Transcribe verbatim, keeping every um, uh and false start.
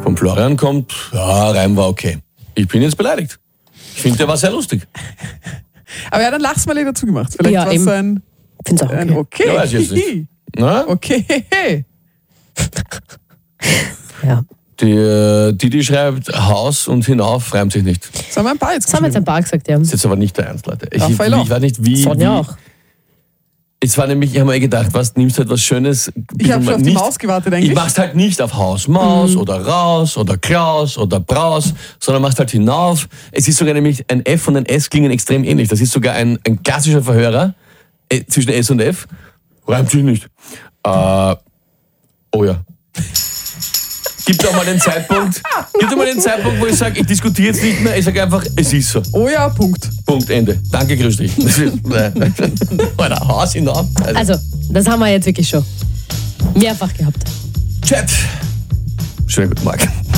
Vom Florian kommt, ja, Reim war okay. Ich bin jetzt beleidigt. Ich finde, der war sehr lustig. Aber ja, dann lach's mal dazu gemacht. Vielleicht Ja, war es eben. ein, Find's auch okay. ein okay. Ja, weiß ich jetzt nicht. Na? Okay. Ja. Die, äh, die, die schreibt, Haus und hinauf reimt sich nicht. Das Das haben wir ein paar jetzt Das haben wir jetzt ein paar gesagt, ja. ist jetzt aber nicht der Ernst, Leute. Ich, ich, Raphael auch. ich weiß nicht, wie... Sonja wie auch. Es war nämlich, ich habe mir gedacht, was, nimmst du etwas Schönes? Ich habe schon auf die nicht, Maus gewartet eigentlich. Ich mach's halt nicht auf Haus, Maus Mhm. oder Raus oder Klaus oder Braus, sondern machst halt hinauf. Es ist sogar nämlich, ein F und ein S klingen extrem ähnlich. Das ist sogar ein, ein klassischer Verhörer äh, zwischen S und F. Reimt sich nicht. Äh, oh ja. Gibt auch mal den Zeitpunkt, gibt auch mal den Zeitpunkt, wo ich sage, ich diskutiere jetzt nicht mehr, ich sage einfach, es ist so. Oh ja, Punkt. Punkt, Ende. Danke, grüß dich. Alter, Haus hinauf. Also, das haben wir jetzt wirklich schon mehrfach gehabt. Chat. Schönen guten Morgen.